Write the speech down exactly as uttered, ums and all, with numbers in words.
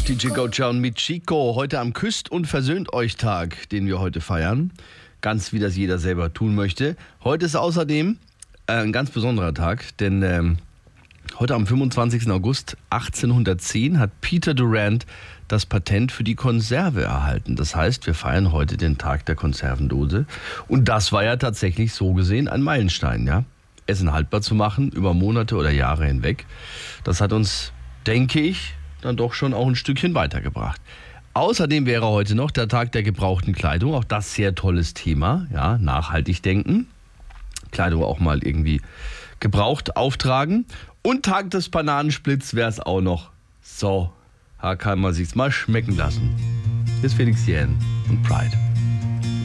D J Gotcha und mit Chico heute am Küsst- und Versöhnt-euch-Tag, den wir heute feiern. Ganz wie das jeder selber tun möchte. Heute ist außerdem äh, ein ganz besonderer Tag, denn ähm, heute am fünfundzwanzigsten August achtzehnhundertzehn hat Peter Durant das Patent für die Konserve erhalten. Das heißt, wir feiern heute den Tag der Konservendose. Und das war ja tatsächlich so gesehen ein Meilenstein, ja. Essen haltbar zu machen über Monate oder Jahre hinweg. Das hat uns, denke ich, dann doch schon auch ein Stückchen weitergebracht. Außerdem wäre heute noch der Tag der gebrauchten Kleidung. Auch das sehr tolles Thema. Ja, nachhaltig denken. Kleidung auch mal irgendwie gebraucht auftragen. Und Tag des Bananensplits wäre es auch noch. So, da kann man sich's mal schmecken lassen. Hier ist Felix Jähn und Pride.